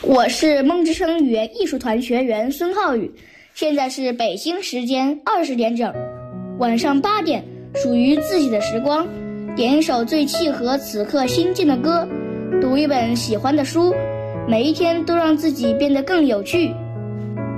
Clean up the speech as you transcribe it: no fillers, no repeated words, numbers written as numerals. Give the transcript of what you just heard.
我是梦之声语言艺术团学员孙浩宇，现在是北京时间20点整，晚上8点，属于自己的时光，点一首最契合此刻心境的歌，读一本喜欢的书，每一天都让自己变得更有趣、